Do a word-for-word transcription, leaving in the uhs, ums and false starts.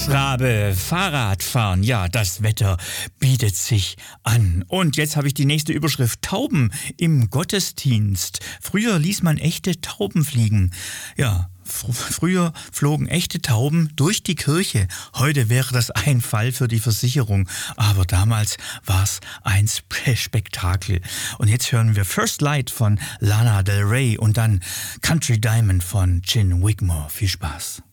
Rabe, Fahrradfahren, ja, das Wetter bietet sich an. Und jetzt habe ich die nächste Überschrift, Tauben im Gottesdienst. Früher ließ man echte Tauben fliegen. Ja, fr- früher flogen echte Tauben durch die Kirche. Heute wäre das ein Fall für die Versicherung. Aber damals war es ein Spe- Spektakel. Und jetzt hören wir First Light von Lana Del Rey und dann Country Diamond von Chin Wigmore. Viel Spaß.